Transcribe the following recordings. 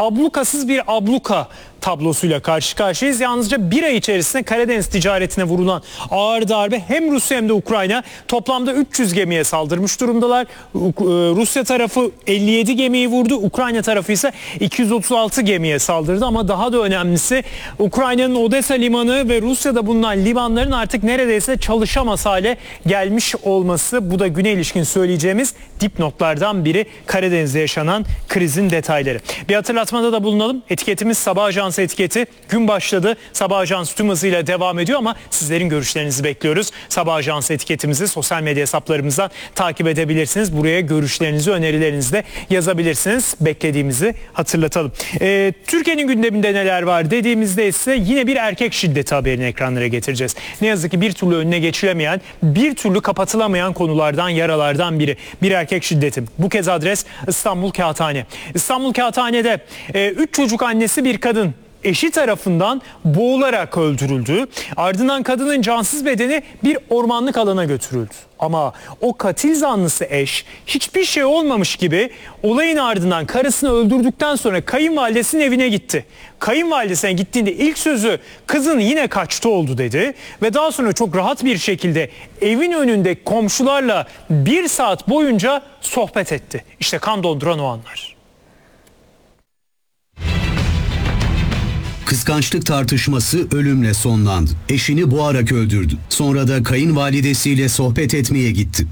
ablukasız bir abluka tablosuyla karşı karşıyayız. Yalnızca bir ay içerisinde Karadeniz ticaretine vurulan ağır darbe hem Rusya hem de Ukrayna toplamda 300 gemiye saldırmış durumdalar. Rusya tarafı 57 gemiyi vurdu. Ukrayna tarafı ise 236 gemiye saldırdı ama daha da önemlisi Ukrayna'nın Odessa limanı ve Rusya'da bulunan limanların artık neredeyse çalışamaz hale gelmiş olması. Bu da güne ilişkin söyleyeceğimiz dipnotlardan biri. Karadeniz'de yaşanan krizin detayları. Bir hatırlatmada da bulunalım. Etiketimiz Sabah Ajansı etiketi. Gün başladı. Sabah Ajansı tüm hızıyla devam ediyor ama sizlerin görüşlerinizi bekliyoruz. Sabah Ajansı etiketimizi sosyal medya hesaplarımızdan takip edebilirsiniz. Buraya görüşlerinizi, önerilerinizi de yazabilirsiniz. Beklediğimizi hatırlatalım. Türkiye'nin gündeminde neler var dediğimizde ise yine bir erkek şiddeti haberini ekranlara getireceğiz. Ne yazık ki bir türlü önüne geçilemeyen, bir türlü kapatılamayan konulardan, yaralardan biri. Bir erkek şiddeti. Bu kez adres İstanbul Kağıthane. İstanbul Kağıthane'de 3 çocuk annesi bir kadın eşi tarafından boğularak öldürüldü. Ardından kadının cansız bedeni bir ormanlık alana götürüldü. Ama o katil zanlısı eş hiçbir şey olmamış gibi olayın ardından karısını öldürdükten sonra kayınvalidesinin evine gitti. Kayınvalidesine gittiğinde ilk sözü kızın yine kaçtı oldu dedi. Ve daha sonra çok rahat bir şekilde evin önünde komşularla 1 saat boyunca sohbet etti. İşte kan donduran o anlar. Kıskançlık tartışması ölümle sonlandı. Eşini boğarak öldürdü. Sonra da kayınvalidesiyle sohbet etmeye gitti.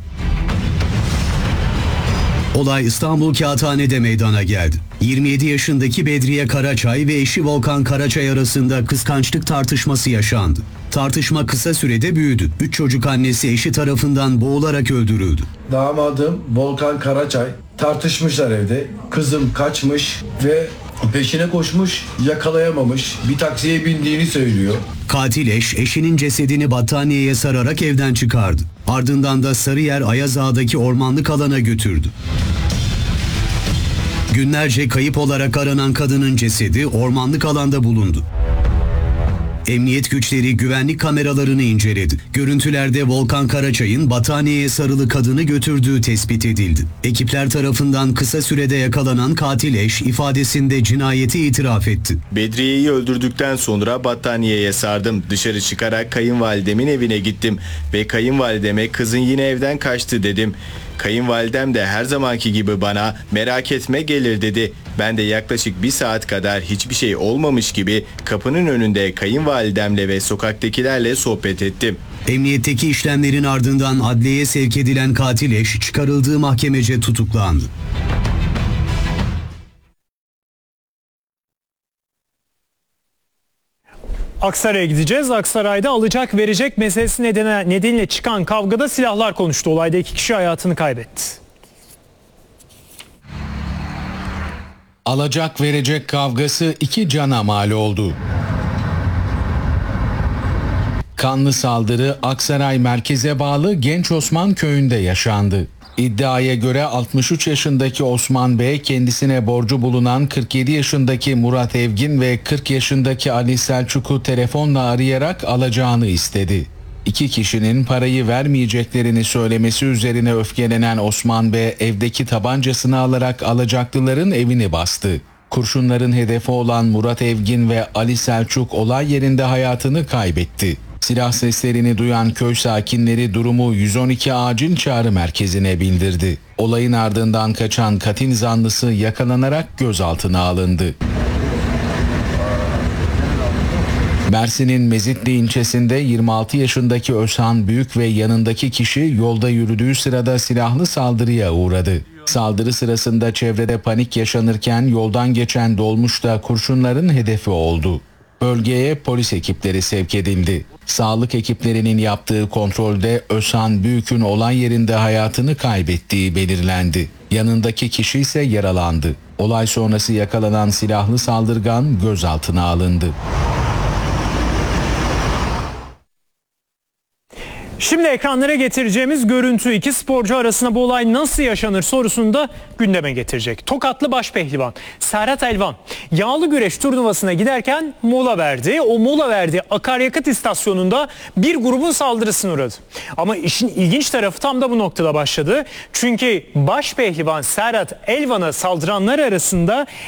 Olay İstanbul Kağıthane'de meydana geldi. 27 yaşındaki Bedriye Karaçay ve eşi Volkan Karaçay arasında kıskançlık tartışması yaşandı. Tartışma kısa sürede büyüdü. 3 çocuk annesi eşi tarafından boğularak öldürüldü. Damadım Volkan Karaçay tartışmışlar evde. Kızım kaçmış ve peşine koşmuş, yakalayamamış. Bir taksiye bindiğini söylüyor. Katil eş, eşinin cesedini battaniyeye sararak evden çıkardı. Ardından da Sarıyer Ayazağa'daki ormanlık alana götürdü. Günlerce kayıp olarak aranan kadının cesedi ormanlık alanda bulundu. Emniyet güçleri güvenlik kameralarını inceledi. Görüntülerde Volkan Karaçay'ın battaniyeye sarılı kadını götürdüğü tespit edildi. Ekipler tarafından kısa sürede yakalanan katil eş ifadesinde cinayeti itiraf etti. Bedriye'yi öldürdükten sonra battaniyeye sardım. Dışarı çıkarak kayınvalidemin evine gittim ve kayınvalideme kızın yine evden kaçtı dedim. Kayınvalidem de her zamanki gibi bana merak etme gelir dedi. Ben de yaklaşık 1 saat kadar hiçbir şey olmamış gibi kapının önünde kayınvalidemle ve sokaktakilerle sohbet ettim. Emniyetteki işlemlerin ardından adliyeye sevk edilen katil eş çıkarıldığı mahkemece tutuklandı. Aksaray'a gideceğiz. Aksaray'da alacak verecek meselesi nedeniyle çıkan kavgada silahlar konuştu. Olayda 2 kişi hayatını kaybetti. Alacak verecek kavgası 2 cana mal oldu. Kanlı saldırı Aksaray merkeze bağlı Genç Osman köyünde yaşandı. İddiaya göre 63 yaşındaki Osman Bey kendisine borcu bulunan 47 yaşındaki Murat Evgin ve 40 yaşındaki Ali Selçuk'u telefonla arayarak alacağını istedi. 2 kişinin parayı vermeyeceklerini söylemesi üzerine öfkelenen Osman Bey evdeki tabancasını alarak alacaklıların evini bastı. Kurşunların hedefi olan Murat Evgin ve Ali Selçuk olay yerinde hayatını kaybetti. Silah seslerini duyan köy sakinleri durumu 112 acil çağrı merkezine bildirdi. Olayın ardından kaçan katil zanlısı yakalanarak gözaltına alındı. Mersin'in Mezitli ilçesinde 26 yaşındaki Özhan Büyük ve yanındaki kişi yolda yürüdüğü sırada silahlı saldırıya uğradı. Saldırı sırasında çevrede panik yaşanırken yoldan geçen dolmuş da kurşunların hedefi oldu. Bölgeye polis ekipleri sevk edildi. Sağlık ekiplerinin yaptığı kontrolde Özhan Büyük'ün olay yerinde hayatını kaybettiği belirlendi. Yanındaki kişi ise yaralandı. Olay sonrası yakalanan silahlı saldırgan gözaltına alındı. Şimdi ekranlara getireceğimiz görüntü 2 sporcu arasında bu olay nasıl yaşanır sorusunu da gündeme getirecek. Tokatlı başpehlivan Serhat Elvan yağlı güreş turnuvasına giderken mola verdi. O mola verdiği akaryakıt istasyonunda bir grubun saldırısına uğradı. Ama işin ilginç tarafı tam da bu noktada başladı. Çünkü başpehlivan Serhat Elvan'a saldıranlar arasında